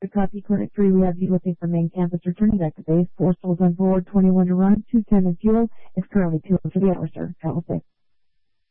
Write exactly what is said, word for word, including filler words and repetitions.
The copy Clinic three, we have you looking for main campus, returning back to base. Four souls on board, twenty-one to run, two ten in fuel. It's currently two for the hour, sir. Travel safe.